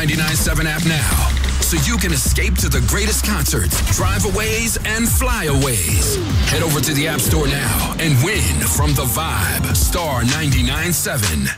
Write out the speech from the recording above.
99.7 app now, so you can escape to the greatest concerts, drive-aways, and flyaways. Head over to the App Store now and win from The Vibe. Star 99.7.